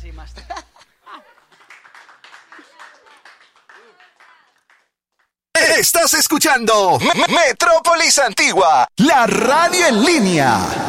Sí, más. Estás escuchando Metrópolis Antigua, la radio en línea.